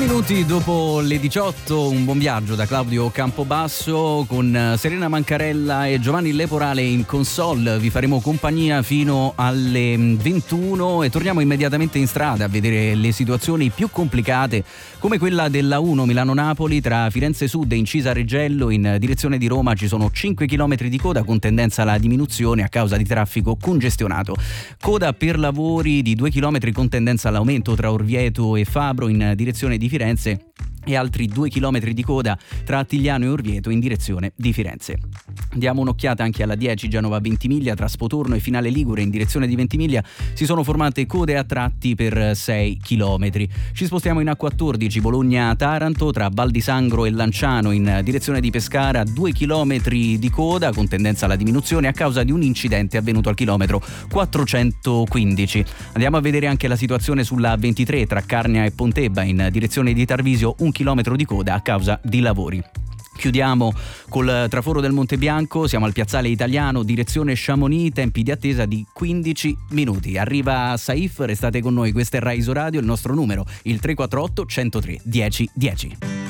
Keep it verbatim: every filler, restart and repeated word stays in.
Minuti dopo le diciotto, un buon viaggio da Claudio Campobasso con Serena Mancarella e Giovanni Leporale in console. Vi faremo compagnia fino alle ventuno e torniamo immediatamente in strada a vedere le situazioni più complicate, come quella della uno Milano-Napoli tra Firenze Sud e Incisa Reggello in direzione di Roma. Ci sono cinque chilometri di coda con tendenza alla diminuzione a causa di traffico congestionato. Coda per lavori di due chilometri con tendenza all'aumento tra Orvieto e Fabro in direzione di Firenze e altri due chilometri di coda tra Attigliano e Orvieto in direzione di Firenze. Diamo un'occhiata anche alla dieci Genova Ventimiglia tra Spotorno e Finale Ligure in direzione di Ventimiglia. Si sono formate code a tratti per sei chilometri. Ci spostiamo in A quattordici Bologna-Taranto tra Val di Sangro e Lanciano in direzione di Pescara, due chilometri di coda con tendenza alla diminuzione a causa di un incidente avvenuto al chilometro quattrocentoquindici. Andiamo a vedere anche la situazione sulla A ventitré tra Carnia e Pontebba in direzione di Tarvisio, un chilometro di coda a causa di lavori. Chiudiamo col traforo del Monte Bianco, siamo al piazzale Italiano, direzione Chamonix, tempi di attesa di quindici minuti. Arriva Saif, restate con noi, questa è Rai Radio, il nostro numero, il tre quattro otto uno zero tre uno zero uno zero.